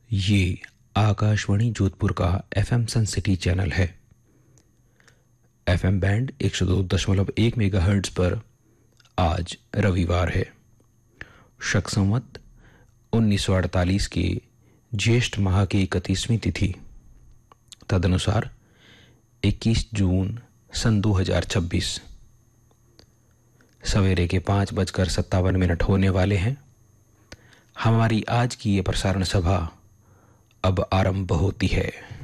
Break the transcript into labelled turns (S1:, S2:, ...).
S1: ये आकाशवाणी जोधपुर का एफएम सन city channel है। एफएम बैंड 102.1 मेगाहर्ट्ज पर आज रविवार है। शक संवत 1948 के ज्येष्ठ माह की 31वीं तिथि, तदनुसार 21 जून सन 2026। सवेरे के 5:57 होने वाले हैं। हमारी आज की ये प्रसारण सभा अब आरंभ होती है।